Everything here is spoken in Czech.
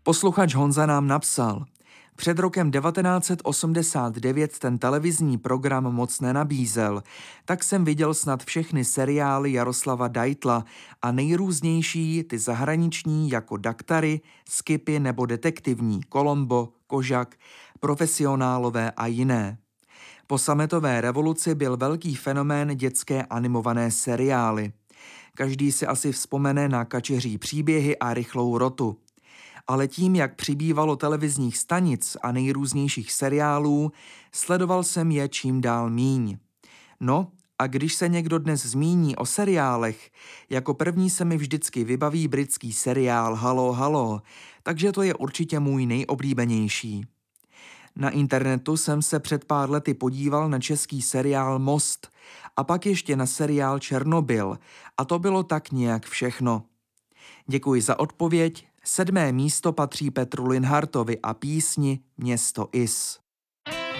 Posluchač Honza nám napsal: Před rokem 1989 ten televizní program moc nenabízel, tak jsem viděl snad všechny seriály Jaroslava Deitla a nejrůznější, ty zahraniční jako Daktary, Skipy nebo detektivní Colombo, Kožak, Profesionálové a jiné. Po sametové revoluci byl velký fenomén dětské animované seriály. Každý si asi vzpomene na Kačeří příběhy a Rychlou rotu. Ale tím, jak přibývalo televizních stanic a nejrůznějších seriálů, sledoval jsem je čím dál míň. No a když se někdo dnes zmíní o seriálech, jako první se mi vždycky vybaví britský seriál Haló, haló, takže to je určitě můj nejoblíbenější. Na internetu jsem se před pár lety podíval na český seriál Most a pak ještě na seriál Černobyl a to bylo tak nějak všechno. Děkuji za odpověď. 7. místo patří Petru Linhartovi a písni Město Is.